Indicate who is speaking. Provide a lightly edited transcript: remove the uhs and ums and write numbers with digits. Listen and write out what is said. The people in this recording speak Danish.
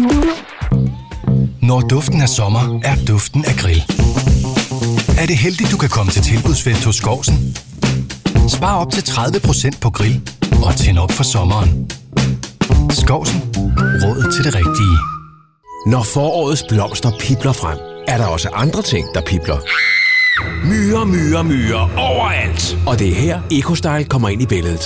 Speaker 1: Når duften af sommer, er duften af grill. Er det heldigt, du kan komme til tilbudsfest hos Skovsen? Spar op til 30% på grill og tænd op for sommeren. Skovsen. Råd til det rigtige.
Speaker 2: Når forårets blomster pibler frem, er der også andre ting, der pibler. Myrer overalt. Og det er her, EcoStyle kommer ind i billedet.